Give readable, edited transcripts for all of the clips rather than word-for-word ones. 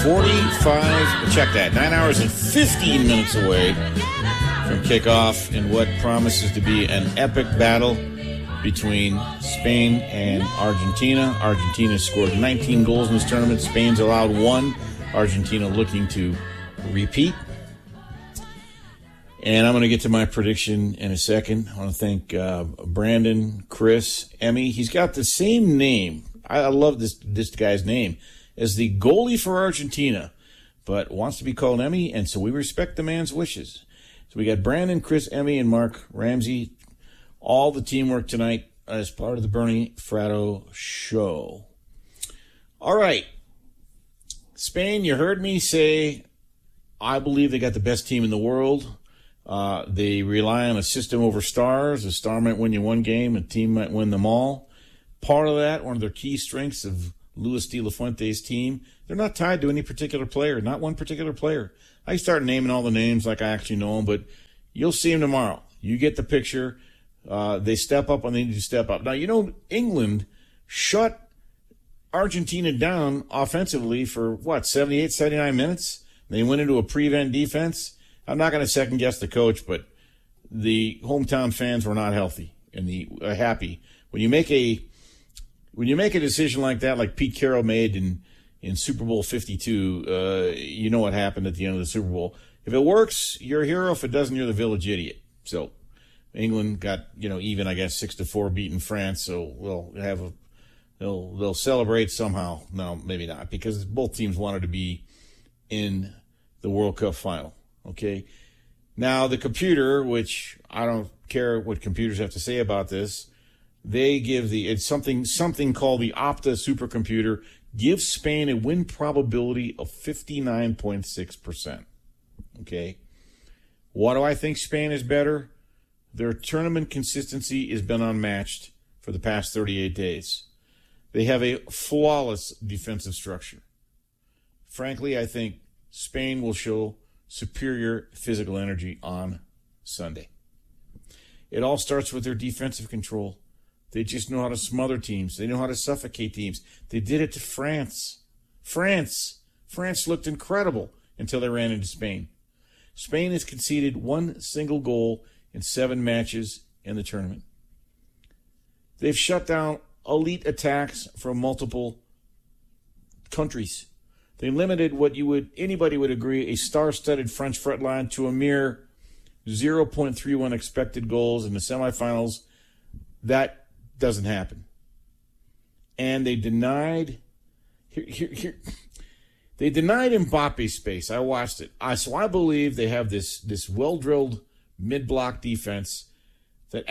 45, check that, 9 hours and 15 minutes away from kickoff in what promises to be an epic battle between Spain and Argentina. Argentina scored 19 goals in this tournament. Spain's allowed 1. Argentina looking to repeat. And I'm going to get to my prediction in a second. I want to thank Brandon, Chris, Emmy. He's got the same name. I love this guy's name as the goalie for Argentina, but wants to be called Emmy, and so we respect the man's wishes. So we got Brandon, Chris, Emmy, and Mark Ramsey. All the teamwork tonight as part of the Bernie Fratto show. All right. Spain, you heard me say I believe they got the best team in the world. They rely on a system over stars. A star might win you one game, a team might win them all. Part of that, one of their key strengths of Luis de la Fuente's team, they're not tied to any particular player, not one particular player. I start naming all the names like I actually know them, but you'll see them tomorrow. You get the picture. They step up when they need to step up. Now, you know, England shut Argentina down offensively for, 78, 79 minutes? They went into a prevent defense. I'm not going to second-guess the coach, but the hometown fans were not healthy and happy. When you make a decision like that, like Pete Carroll made in Super Bowl 52, you know what happened at the end of the Super Bowl. If it works, you're a hero. If it doesn't, you're the village idiot. So England got, even, I guess, 6-4 beating France. So they'll celebrate somehow. No, maybe not, because both teams wanted to be in the World Cup final. Okay. Now the computer, which I don't care what computers have to say about this, they give it's something called the Opta supercomputer, gives Spain a win probability of 59.6%. Okay. Why do I think Spain is better? Their tournament consistency has been unmatched for the past 38 days. They have a flawless defensive structure. Frankly, I think Spain will show superior physical energy on Sunday. It all starts with their defensive control. They just know how to smother teams. They know how to suffocate teams. They did it to France. France looked incredible until they ran into Spain. Spain has conceded one single goal in 7 matches in the tournament. They've shut down elite attacks from multiple countries. They limited what anybody would agree, a star-studded French front line to a mere 0.31 expected goals in the semifinals. That doesn't happen. And they denied they denied Mbappe space. I watched it. So I believe they have this well-drilled mid-block defense that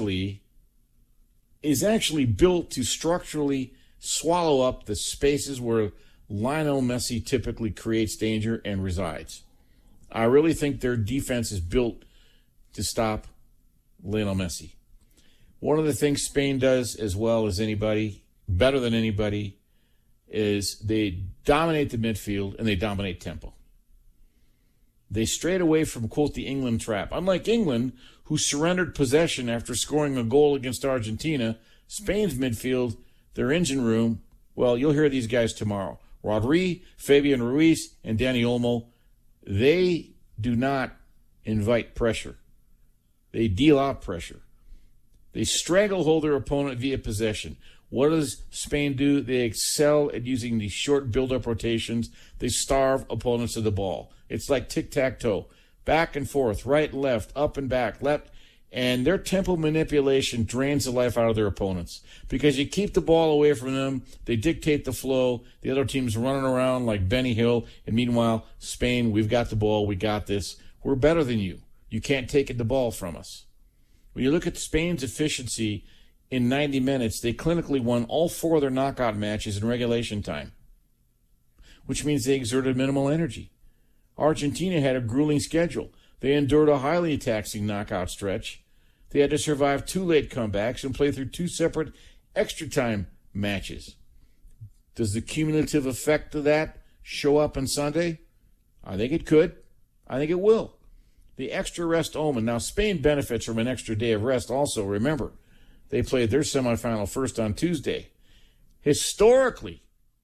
is actually built to structurally swallow up the spaces where Lionel Messi typically creates danger and resides. I really think their defense is built to stop Lionel Messi. One of the things Spain does as well as anybody, better than anybody, is they dominate the midfield and they dominate tempo. They strayed away from, quote, the England trap. Unlike England, who surrendered possession after scoring a goal against Argentina, Spain's midfield, their engine room, well, you'll hear these guys tomorrow. Rodri, Fabian Ruiz, and Dani Olmo, they do not invite pressure. They deal out pressure. They stranglehold their opponent via possession. What does Spain do? They excel at using these short build-up rotations. They starve opponents of the ball. It's like tic-tac-toe. Back and forth, right and left, up and back, left. And their tempo manipulation drains the life out of their opponents. Because you keep the ball away from them, they dictate the flow. The other team's running around like Benny Hill. And meanwhile, Spain, we've got the ball, we got this. We're better than you. You can't take the ball from us. When you look at Spain's efficiency in 90 minutes, they clinically won all 4 of their knockout matches in regulation time, which means they exerted minimal energy. Argentina had a grueling schedule. They endured a highly taxing knockout stretch. They had to survive 2 late comebacks and play through 2 separate extra time matches. Does the cumulative effect of that show up on Sunday? I think it could. I think it will. The extra rest omen. Now, Spain benefits from an extra day of rest also. Remember, they played their semifinal first on Tuesday. Historically,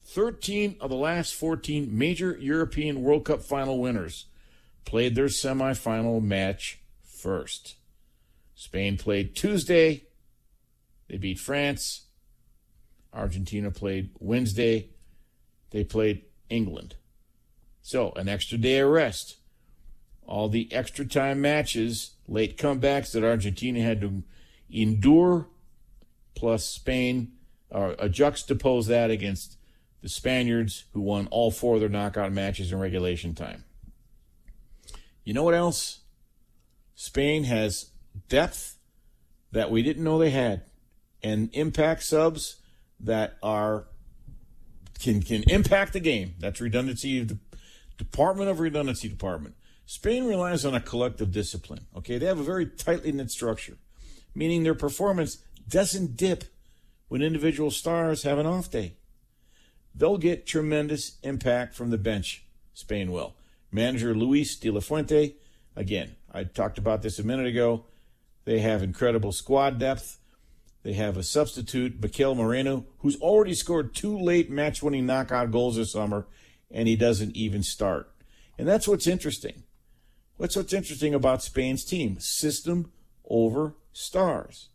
13 of the last 14 major European World Cup final winners played their semifinal match first. Spain played Tuesday. They beat France. Argentina played Wednesday. They played England. So, an extra day of rest. All the extra time matches, late comebacks that Argentina had to endure, plus Spain, juxtapose that against the Spaniards, who won all 4 of their knockout matches in regulation time. You know what else? Spain has depth that we didn't know they had, and impact subs that can impact the game. That's redundancy, the Department of Redundancy Department. Spain relies on a collective discipline. Okay, they have a very tightly knit structure, meaning their performance doesn't dip when individual stars have an off day. They'll get tremendous impact from the bench. Spain will. Manager Luis de la Fuente, again, I talked about this a minute ago. They have incredible squad depth. They have a substitute, Mikel Moreno, who's already scored 2 late match-winning knockout goals this summer, and he doesn't even start. And that's what's interesting. What's interesting about Spain's team? System over stars.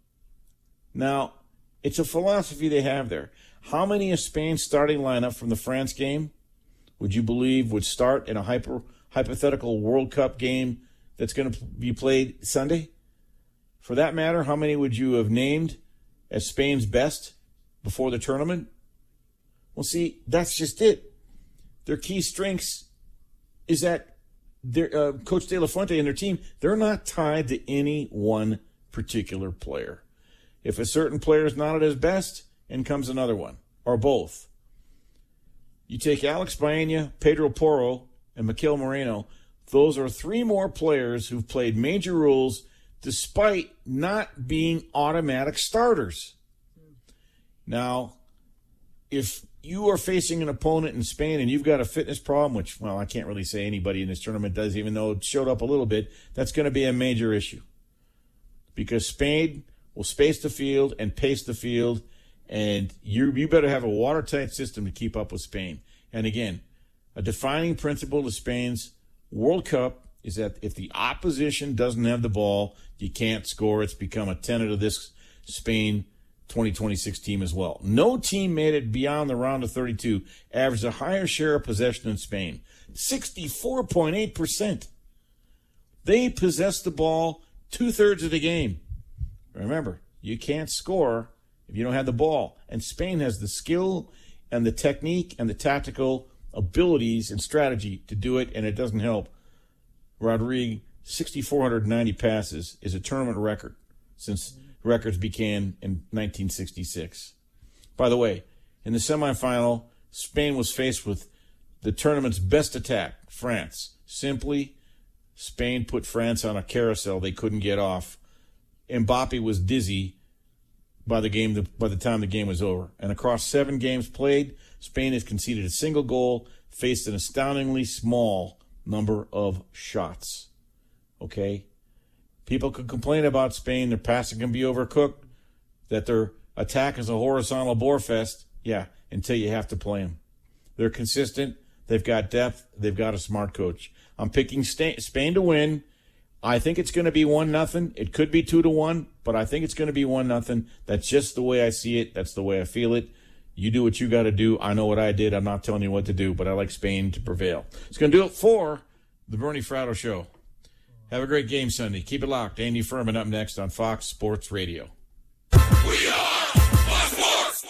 Now, it's a philosophy they have there. How many of Spain's starting lineup from the France game would you believe would start in a hypothetical World Cup game that's going to be played Sunday? For that matter, how many would you have named as Spain's best before the tournament? Well, see, that's just it. Their key strengths is that their Coach De La Fuente and their team, they're not tied to any one particular player. If a certain player is not at his best, in comes another one, or both. You take Alex Baena, Pedro Porro, and Mikel Moreno. Those are 3 more players who've played major roles despite not being automatic starters. Now, if you are facing an opponent in Spain and you've got a fitness problem, which, well, I can't really say anybody in this tournament does, even though it showed up a little bit, that's going to be a major issue. Because Spain will space the field and pace the field, and you better have a watertight system to keep up with Spain. And again, a defining principle of Spain's World Cup is that if the opposition doesn't have the ball, you can't score. It's become a tenet of this Spain 2026 team as well. No team made it beyond the round of 32, averaged a higher share of possession than Spain, 64.8%. They possess the ball 2/3 of the game. Remember, you can't score if you don't have the ball. And Spain has the skill and the technique and the tactical abilities and strategy to do it, and it doesn't help. Rodrigue, 6,490 passes is a tournament record since records began in 1966. By the way, in the semifinal, Spain was faced with the tournament's best attack, France. Simply, Spain put France on a carousel they couldn't get off. Mbappe was dizzy by the time the game was over. And across 7 games played, Spain has conceded a single goal, faced an astoundingly small number of shots. Okay? People could complain about Spain, their passing can be overcooked, that their attack is a horizontal bore fest. Yeah, until you have to play them. They're consistent, they've got depth, they've got a smart coach. I'm picking Spain to win. I think it's going to be 1-0. It could be 2-1, but I think it's going to be 1-0. That's just the way I see it. That's the way I feel it. You do what you got to do. I know what I did. I'm not telling you what to do, but I like Spain to prevail. It's going to do it for the Bernie Fratto Show. Have a great game Sunday. Keep it locked. Andy Furman up next on Fox Sports Radio. We are Fox Sports!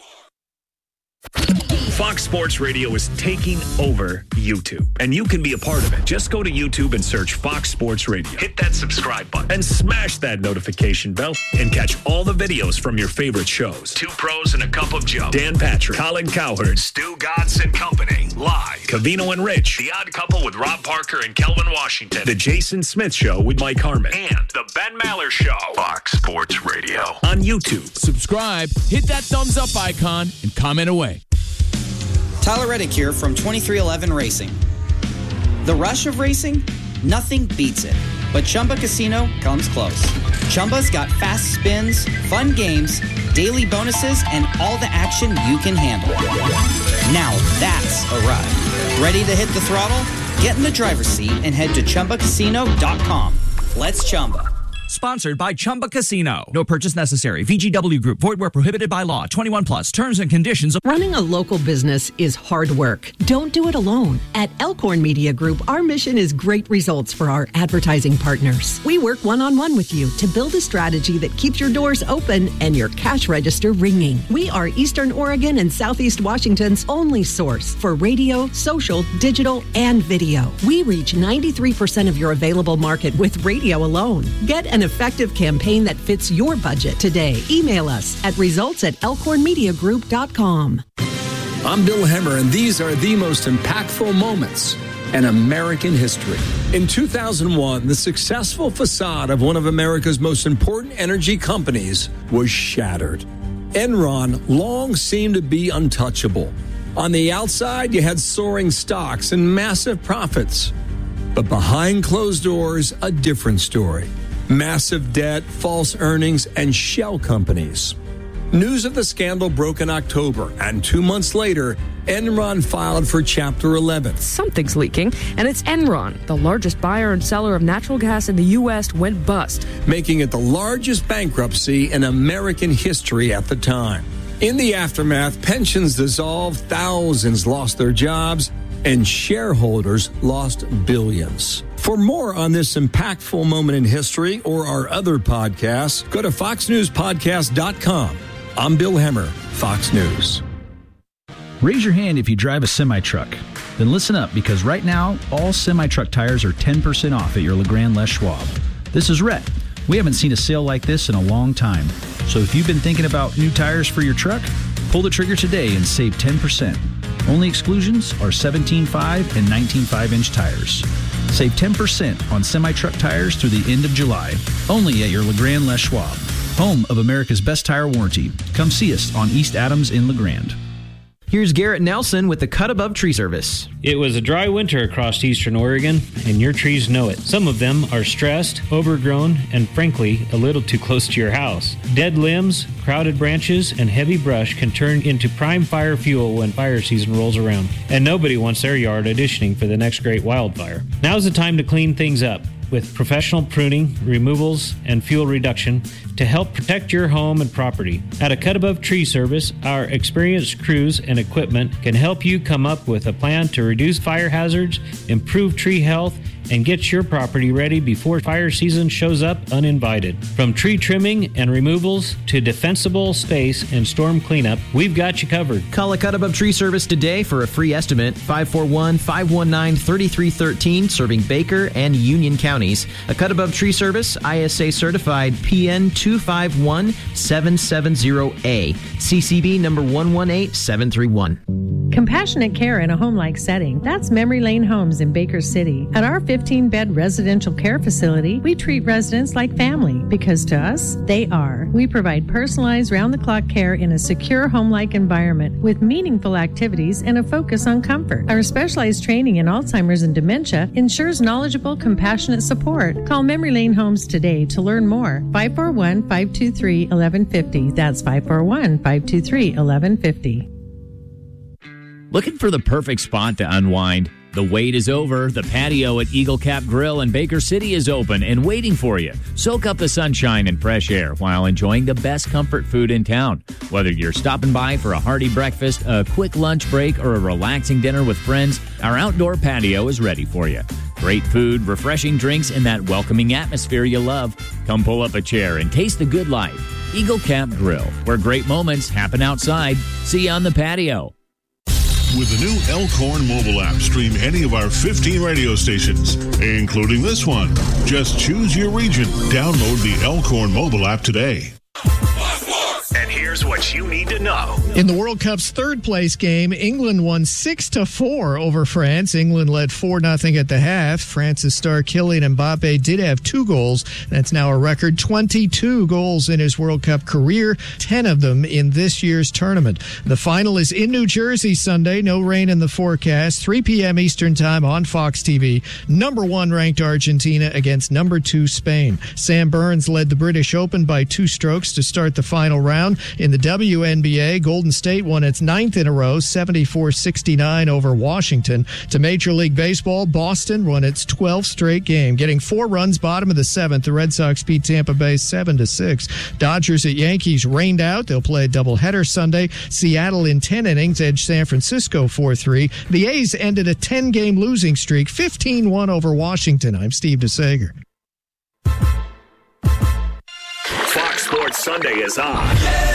Fox Sports Radio is taking over YouTube, and you can be a part of it. Just go to YouTube and search Fox Sports Radio. Hit that subscribe button and smash that notification bell and catch all the videos from your favorite shows. 2 Pros and a Cup of Joe. Dan Patrick, Colin Cowherd, Stu Godson Company, live. Covino and Rich, The Odd Couple with Rob Parker and Kelvin Washington. The Jason Smith Show with Mike Harmon. And The Ben Maller Show. Fox Sports Radio on YouTube. Subscribe, hit that thumbs up icon, and comment away. Tyler Reddick here from 2311 Racing. The rush of racing? Nothing beats it. but Chumba Casino comes close. Chumba's got fast spins, fun games, daily bonuses, and all the action you can handle. Now that's a ride. Ready to hit the throttle? Get in the driver's seat and head to ChumbaCasino.com. Let's Chumba. Sponsored by Chumba Casino. No purchase necessary. VGW Group. Void where prohibited by law. 21 plus. Terms and conditions. Running a local business is hard work. Don't do it alone. At Elkhorn Media Group, our mission is great results for our advertising partners. We work one-on-one with you to build a strategy that keeps your doors open and your cash register ringing. We are Eastern Oregon and Southeast Washington's only source for radio, social, digital, and video. We reach 93% of your available market with radio alone. Get an effective campaign that fits your budget today. Email us at results@elkhornmediagroup.com. I'm Bill Hemmer, and these are the most impactful moments in American history. In 2001, the successful facade of one of America's most important energy companies was shattered. Enron long seemed to be untouchable. On the outside, you had soaring stocks and massive profits. But behind closed doors, a different story. Massive debt, false earnings, and shell companies. News of the scandal broke in October, and 2 months later, Enron filed for Chapter 11. Something's leaking, and it's Enron, the largest buyer and seller of natural gas in the U.S., went bust, making it the largest bankruptcy in American history at the time. In the aftermath, pensions dissolved, thousands lost their jobs, and shareholders lost billions. For more on this impactful moment in history or our other podcasts, go to foxnewspodcast.com. I'm Bill Hemmer, Fox News. Raise your hand if you drive a semi-truck. Then listen up, because right now, all semi-truck tires are 10% off at your LeGrand Les Schwab. This is Rhett. We haven't seen a sale like this in a long time. So if you've been thinking about new tires for your truck, pull the trigger today and save 10%. Only exclusions are 17.5 and 19.5-inch tires. Save 10% on semi-truck tires through the end of July. Only at your LeGrand Les Schwab, home of America's best tire warranty. Come see us on East Adams in LeGrand. Here's Garrett Nelson with the Cut Above Tree Service. It was a dry winter across eastern Oregon, and your trees know it. Some of them are stressed, overgrown, and frankly, a little too close to your house. Dead limbs, crowded branches, and heavy brush can turn into prime fire fuel when fire season rolls around, and nobody wants their yard auditioning for the next great wildfire. Now's the time to clean things up with professional pruning, removals, and fuel reduction to help protect your home and property. At a Cut Above Tree Service, our experienced crews and equipment can help you come up with a plan to reduce fire hazards, improve tree health, and get your property ready before fire season shows up uninvited. From tree trimming and removals to defensible space and storm cleanup, we've got you covered. Call a Cut Above Tree Service today for a free estimate. 541-519-3313, serving Baker and Union counties. A Cut Above Tree Service, ISA certified PN 251-770A. CCB number 118731. Compassionate care in a home-like setting. That's Memory Lane Homes in Baker City. At our 15-bed residential care facility, we treat residents like family because to us, they are. We provide personalized round-the-clock care in a secure home-like environment with meaningful activities and a focus on comfort. Our specialized training in Alzheimer's and dementia ensures knowledgeable, compassionate support. Call Memory Lane Homes today to learn more. 541-523-1150. That's 541-523-1150. Looking for the perfect spot to unwind? The wait is over. The patio at Eagle Cap Grill in Baker City is open and waiting for you. Soak up the sunshine and fresh air while enjoying the best comfort food in town. Whether you're stopping by for a hearty breakfast, a quick lunch break, or a relaxing dinner with friends, our outdoor patio is ready for you. Great food, refreshing drinks, and that welcoming atmosphere you love. Come pull up a chair and taste the good life. Eagle Cap Grill, where great moments happen outside. See you on the patio. With the new Elkhorn mobile app, stream any of our 15 radio stations, including this one. Just choose your region. Download the Elkhorn mobile app today. And here Here's what you need to know. In the World Cup's third-place game, England won 6-4 over France. England led 4-0 at the half. France's star Kylian Mbappe did have 2 goals. That's now a record 22 goals in his World Cup career, 10 of them in this year's tournament. The final is in New Jersey Sunday. No rain in the forecast. 3 p.m. Eastern Time on Fox TV. Number 1 ranked Argentina against number 2 Spain. Sam Burns led the British Open by 2 strokes to start the final round. In the WNBA, Golden State won its 9th in a row, 74-69 over Washington. To Major League Baseball, Boston won its 12th straight game. Getting 4 runs bottom of the 7th, the Red Sox beat Tampa Bay 7-6. Dodgers at Yankees rained out. They'll play a doubleheader Sunday. Seattle in 10 innings edged San Francisco 4-3. The A's ended a 10-game losing streak, 15-1 over Washington. I'm Steve DeSager. Fox Sports Sunday is on.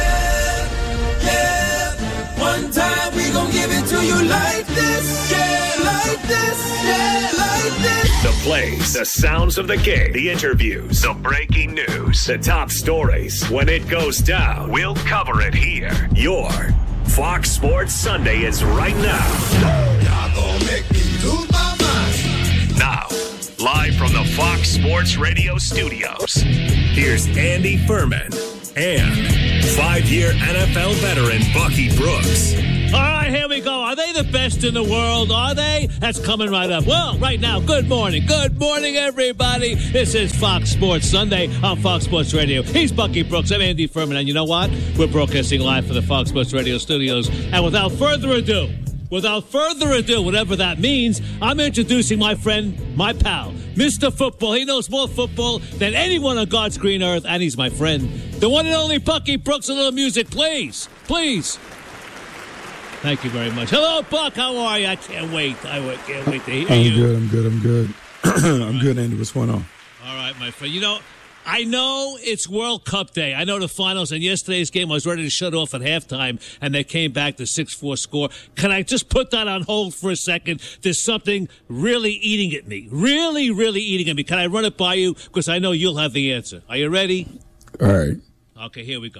One time we gon' give it to you like this, like this, like this. The plays, the sounds of the game, the interviews, the breaking news, the top stories. When it goes down, we'll cover it here. Your Fox Sports Sunday is right now. Y'all gon' make me lose my mind. Now, live from the Fox Sports Radio studios, here's Andy Furman and 5-year NFL veteran Bucky Brooks. All right, here we go. Are they the best in the world? Are they? That's coming right up. Well, right now, good morning. Good morning, everybody. This is Fox Sports Sunday on Fox Sports Radio. He's Bucky Brooks. I'm Andy Furman. And you know what? We're broadcasting live from the Fox Sports Radio studios. And without further ado, whatever that means, I'm introducing my friend, my pal, Mr. Football. He knows more football than anyone on God's green earth, and he's my friend, the one and only Bucky Brooks. A little music, please. Please. Thank you very much. Hello, Buck. How are you? I can't wait. Can't wait to hear you. I'm good. I'm good, Andy. What's going on? All right, my friend. You know, I know it's World Cup Day. I know the finals, and yesterday's game I was ready to shut off at halftime, and they came back to 6-4 score. Can I just put that on hold for a second? There's something really eating at me. Really, really eating at me. Can I run it by you? Because I know you'll have the answer. Are you ready? All right. Okay, here we go.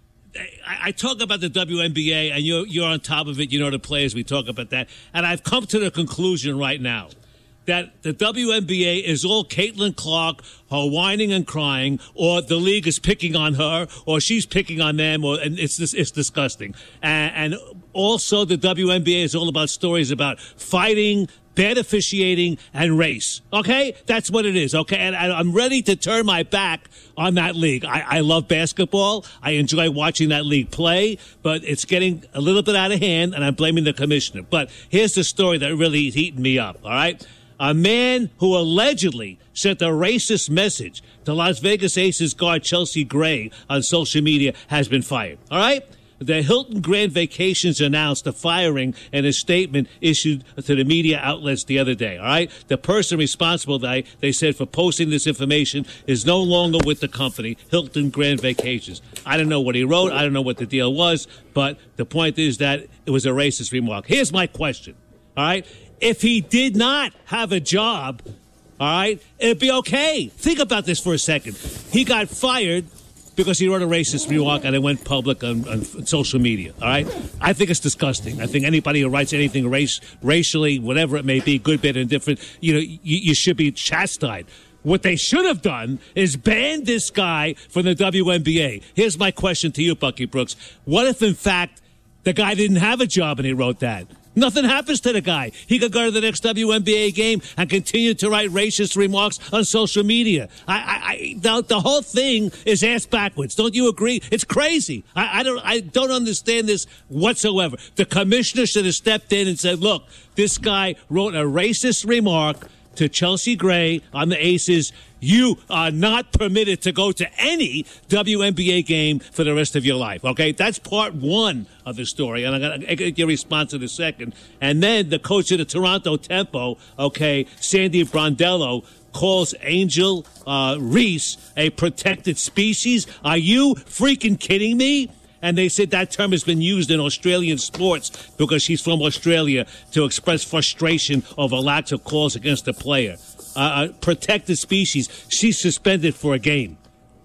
I talk about the WNBA, and you're on top of it. You know the players. We talk about that. And I've come to the conclusion right now that the WNBA is all Caitlin Clark, her whining and crying, or the league is picking on her, or she's picking on them, and it's disgusting. And also the WNBA is all about stories about fighting, bad officiating, and race. Okay? That's what it is, okay? And I'm ready to turn my back on that league. I love basketball. I enjoy watching that league play, but it's getting a little bit out of hand, and I'm blaming the commissioner. But here's the story that really is heating me up, all right? A man who allegedly sent a racist message to Las Vegas Aces guard Chelsea Gray on social media has been fired, all right? The Hilton Grand Vacations announced the firing in a statement issued to the media outlets the other day, all right? The person responsible, they said, for posting this information is no longer with the company, Hilton Grand Vacations. I don't know what he wrote. I don't know what the deal was, but the point is that it was a racist remark. Here's my question, all right? If he did not have a job, all right, it'd be okay. Think about this for a second. He got fired because he wrote a racist remark and it went public on social media, all right? I think it's disgusting. I think anybody who writes anything racially, whatever it may be, good, bad, and indifferent, you should be chastised. What they should have done is ban this guy from the WNBA. Here's my question to you, Bucky Brooks. What if, in fact, the guy didn't have a job and he wrote that? Nothing happens to the guy. He could go to the next WNBA game and continue to write racist remarks on social media. The whole thing is ass backwards. Don't you agree? It's crazy. I don't understand this whatsoever. The commissioner should have stepped in and said, look, this guy wrote a racist remark to Chelsea Gray on the Aces. You are not permitted to go to any WNBA game for the rest of your life, okay? That's part one of the story, and I'm going to get your response in a second. And then the coach of the Toronto Tempo, okay, Sandy Brondello, calls Angel Reese a protected species. Are you freaking kidding me? And they said that term has been used in Australian sports because she's from Australia to express frustration over lack of calls against a player. Protected species. She's suspended for a game.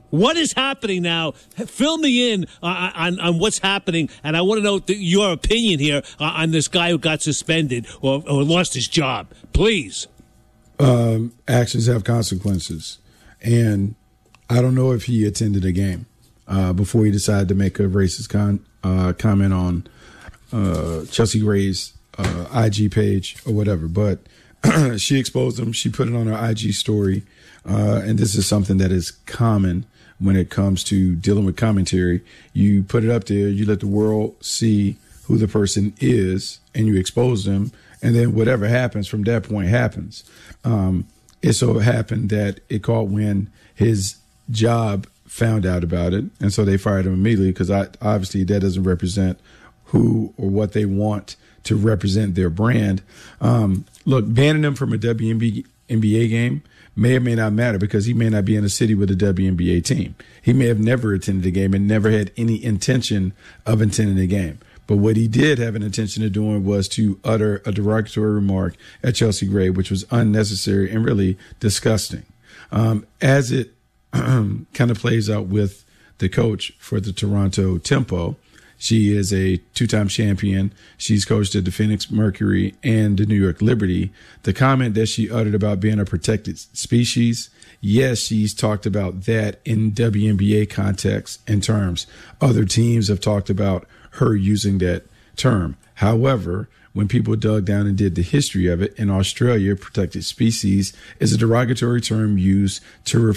What is happening now? Fill me in on what's happening, and I want to know your opinion here on this guy who got suspended or lost his job. Please. Actions have consequences, and I don't know if he attended a game before he decided to make a racist comment on Chelsea Gray's IG page or whatever. But she exposed him. She put it on her IG story, and this is something that is common when it comes to dealing with commentary. You put it up there, you let the world see who the person is, and you expose them, and then whatever happens from that point happens. It so happened that it caught when his job found out about it, and so they fired him immediately because obviously that doesn't represent who or what they want to represent their brand. Look, banning him from a WNBA game may or may not matter because he may not be in a city with a WNBA team. He may have never attended a game and never had any intention of attending a game. But what he did have an intention of doing was to utter a derogatory remark at Chelsea Gray, which was unnecessary and really disgusting. As it kind of plays out with the coach for the Toronto Tempo, she is a two-time champion. She's coached at the Phoenix Mercury and the New York Liberty. The comment that she uttered about being a protected species, yes, she's talked about that in WNBA context and terms. Other teams have talked about her using that term. However, when people dug down and did the history of it, in Australia, protected species is a derogatory term used to refer